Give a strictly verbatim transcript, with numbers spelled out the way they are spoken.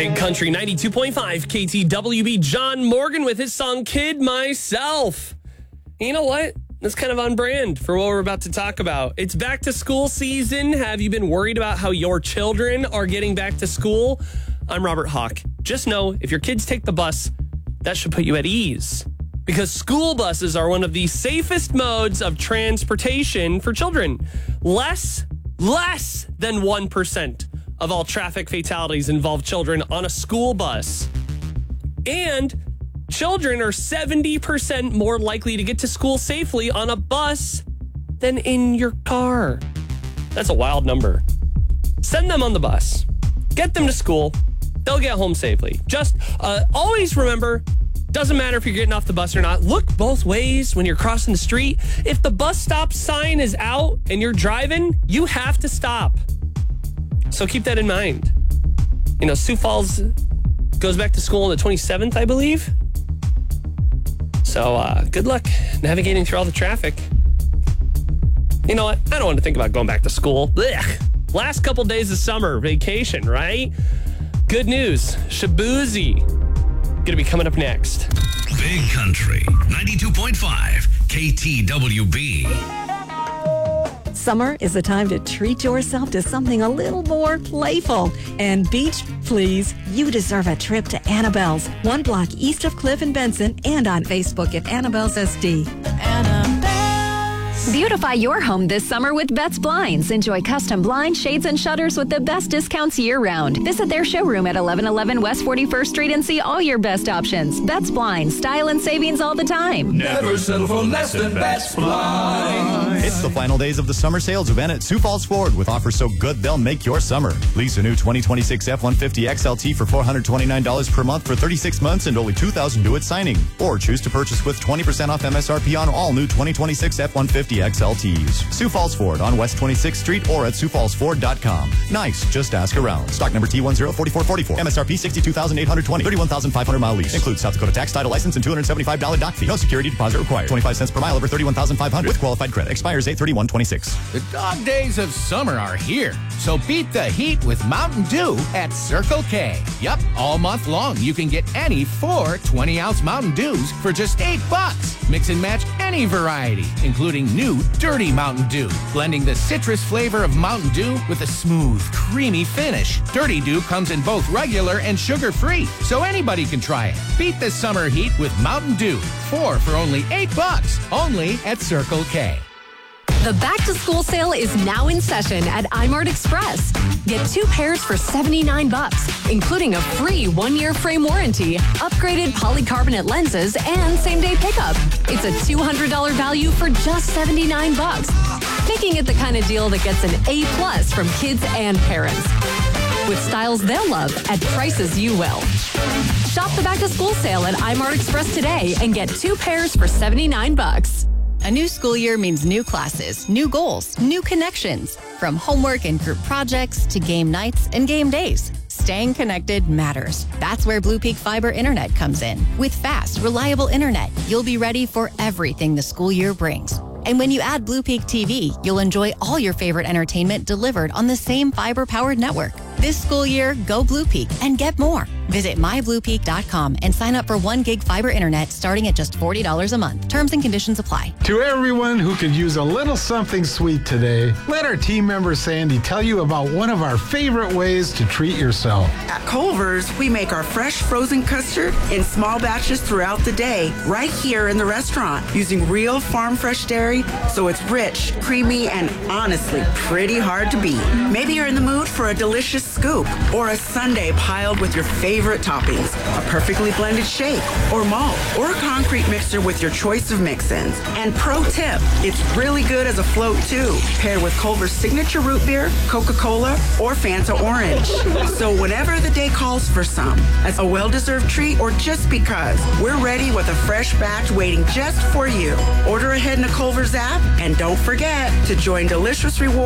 Big Country ninety-two point five K T W B. John Morgan with his song Kid Myself. You know what? That's kind of on brand for what we're about to talk about. It's back to school season. Have you been worried about how your children are getting back to school? I'm Robert Hawk. Just know if your kids take the bus, that should put you at ease. Because school buses are one of the safest modes of transportation for children. Less, less than one percent of all traffic fatalities involve children on a school bus. And children are seventy percent more likely to get to school safely on a bus than in your car. That's a wild number. Send them on the bus. Get them to school. They'll get home safely. Just uh, always remember, doesn't matter if you're getting off the bus or not. Look both ways when you're crossing the street. If the bus stop sign is out and you're driving, you have to stop. So keep that in mind. You know, Sioux Falls goes back to school on the twenty-seventh, I believe. So uh, good luck navigating through all the traffic. You know what? I don't want to think about going back to school. Blech. Last couple days of summer vacation, right? Good news. Shaboozey gonna be coming up next. Big Country ninety-two point five K T W B. Summer is the time to treat yourself to something a little more playful. And beach, please, you deserve a trip to Annabelle's, one block east of Cliff and Benson, and on Facebook at Annabelle's S D. Beautify your home this summer with Betts Blinds. Enjoy custom blinds, shades, and shutters with the best discounts year-round. Visit their showroom at eleven eleven West forty-first Street and see all your best options. Betts Blinds, style and savings all the time. Never settle for less than Betts Blinds. It's the final days of the summer sales event at Sioux Falls Ford with offers so good they'll make your summer. Lease a new twenty twenty-six F one fifty X L T for four hundred twenty-nine dollars per month for thirty-six months and only two thousand dollars due at signing. Or choose to purchase with twenty percent off M S R P on all new twenty twenty-six F one fifty X L Ts. Sioux Falls Ford on West twenty-sixth Street or at sioux falls ford dot com. Nice, just ask around. Stock number T one zero four four four four. M S R P sixty-two thousand eight hundred twenty dollars. thirty-one thousand five hundred mile lease. Includes South Dakota tax, title license, and two hundred seventy-five dollars dock fee. No security deposit required. twenty-five cents per mile over thirty-one thousand five hundred with qualified credit. Expires eight thirty-one twenty-six. The dog days of summer are here, so beat the heat with Mountain Dew at Circle K. Yup, all month long you can get any four twenty-ounce Mountain Dews for just eight bucks. Mix and match any variety, including new Dirty Mountain Dew, blending the citrus flavor of Mountain Dew with a smooth, creamy finish. Dirty Dew comes in both regular and sugar-free, so anybody can try it. Beat the summer heat with Mountain Dew. Four for only eight bucks, only at Circle K. The back-to-school sale is now in session at iMart Express. Get two pairs for seventy-nine bucks, including a free one-year frame warranty, upgraded polycarbonate lenses, and same-day pickup. It's a two hundred dollars value for just seventy-nine bucks, making it the kind of deal that gets an A plus from kids and parents. With styles they'll love at prices you will. Shop the back-to-school sale at iMart Express today and get two pairs for seventy-nine bucks. A new school year means new classes, new goals, new connections. From homework and group projects to game nights and game days. Staying connected matters. That's where Blue Peak Fiber Internet comes in. With fast, reliable internet, you'll be ready for everything the school year brings. And when you add Blue Peak T V, you'll enjoy all your favorite entertainment delivered on the same fiber-powered network. This school year, go Blue Peak and get more. Visit my blue peak dot com and sign up for one gig fiber internet starting at just forty dollars a month. Terms and conditions apply. To everyone who could use a little something sweet today, let our team member Sandy tell you about one of our favorite ways to treat yourself. At Culver's, we make our fresh frozen custard in small batches throughout the day, right here in the restaurant, using real farm fresh dairy, so it's rich, creamy, and honestly pretty hard to beat. Maybe you're in the mood for a delicious scoop or a sundae piled with your favorite toppings, a perfectly blended shake or malt, or a concrete mixer with your choice of mix-ins. And pro tip, it's really good as a float too, paired with Culver's signature root beer, Coca-Cola, or Fanta Orange. So whenever the day calls for some, as a well-deserved treat or just because, we're ready with a fresh batch waiting just for you. Order ahead in the Culver's app, and don't forget to join Delicious Rewards